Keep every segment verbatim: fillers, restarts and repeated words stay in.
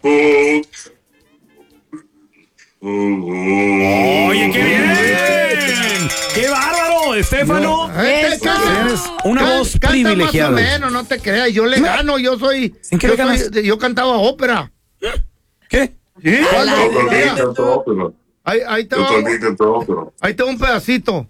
Oh. Oye, qué bien. ¡Qué bárbaro, Estefano! No, eh, Tienes una can, voz canta privilegiada. Más o menos, no te creas, yo le gano, yo soy. ¿En qué yo, le ganas? soy, yo cantaba ópera. ¿Qué? ¿Sí? Yo también canto ópera. Ahí, ahí te Yo va, también canto ópera. ahí te va un pedacito.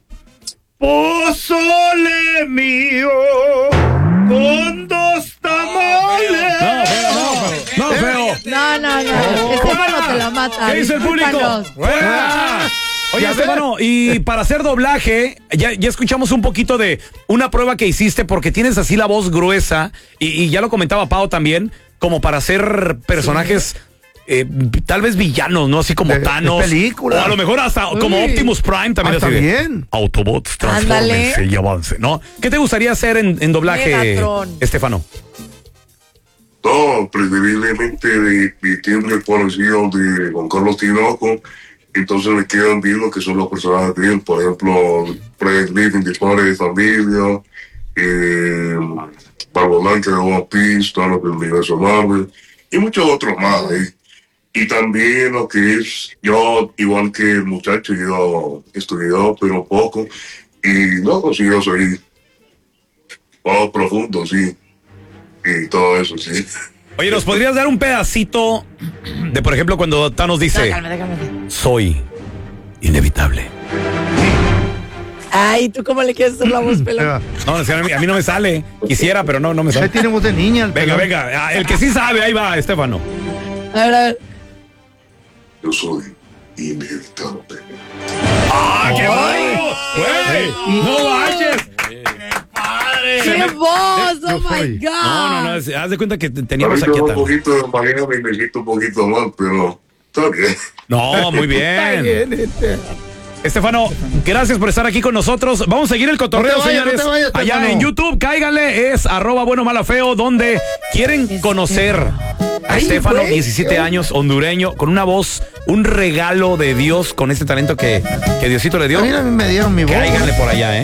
Pozole mío con dos tamales. No, feo, no, no, feo. No, no, no. Estefano te la mata. ¿Qué dice el público? Discúlpanos. ¡Fuera! Oye, Estefano, y para hacer doblaje, ya, ya escuchamos un poquito de una prueba que hiciste porque tienes así la voz gruesa y, y ya lo comentaba Pau también, como para hacer personajes eh, tal vez villanos, ¿no? Así como De- de Thanos. película. O a lo mejor hasta Uy. como Optimus Prime también. Ah, así de, también. Autobots, Ándale. transfórmense y avance, ¿no? ¿Qué te gustaría hacer en, en doblaje, Megatron. Estefano? No, preferiblemente de, de timbre parecido de Juan Carlos Tinoco. Entonces me quedan bien lo que son los personajes de él. Por ejemplo, Fred Griffin de Padre de Familia, eh, Barba Blanca de One Piece, todo lo del universo Marvel, y muchos otros más. ¿eh? Y también lo que es, yo, igual que el muchacho, yo he estudiado, pero poco. Y no, pues yo soy más profundo, sí. Y todo eso, sí. Oye, ¿nos podrías dar un pedacito de, por ejemplo, cuando Thanos dice, No, cálmate, cálmate. soy inevitable? Ay, ¿tú cómo le quieres hacer la voz, pelón? No, es que a mí, a mí no me sale. Quisiera, pero no, no me Usted sale. tiene voz de niña. el Venga, pelón. venga. Ah, el que sí sabe, ahí va, Estefano. A ver, a ver. Yo soy inevitable. ¡Ah, qué bárbaro! ¡Güey! ¡No manches! Se ¡Qué me- voz! Yo ¡Oh, my soy. God! No, no, no, es- haz de cuenta que te- teníamos Ahorita aquí a un Thanos. poquito de Miami y me siento un poquito mal, pero está bien. No, muy Está bien. bien, este. Estefano, gracias por estar aquí con nosotros. Vamos a seguir el cotorreo, No te vayas, señores. no te vayas, Allá Estefano. en YouTube, cáiganle, es arroba bueno mala feo, donde quieren conocer a Ay, Estefano, güey. diecisiete años, hondureño, con una voz, un regalo de Dios, con este talento que, que Diosito le dio. A mí me dieron mi voz. Cáiganle por allá, ¿eh?